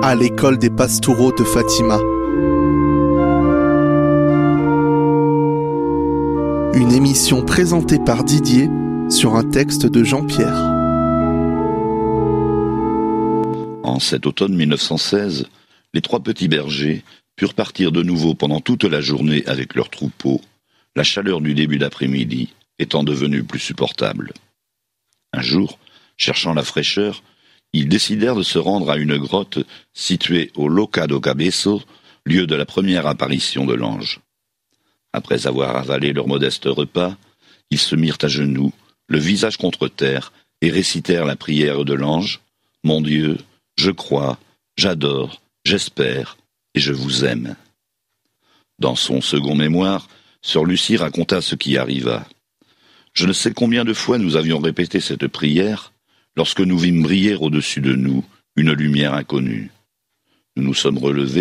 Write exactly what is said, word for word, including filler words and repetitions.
à l'école des Pastoureaux de Fatima. Une émission présentée par Didier sur un texte de Jean-Pierre. En cet automne mille neuf cent seize, les trois petits bergers purent partir de nouveau pendant toute la journée avec leurs troupeaux, la chaleur du début d'après-midi étant devenue plus supportable. Un jour, cherchant la fraîcheur, ils décidèrent de se rendre à une grotte située au Loca do Cabeço, lieu de la première apparition de l'ange. Après avoir avalé leur modeste repas, ils se mirent à genoux, le visage contre terre, et récitèrent la prière de l'ange « Mon Dieu, je crois, j'adore, j'espère, et je vous aime ». Dans son second mémoire, sœur Lucie raconta ce qui arriva. Je ne sais combien de fois nous avions répété cette prière lorsque nous vîmes briller au-dessus de nous une lumière inconnue. Nous nous sommes relevés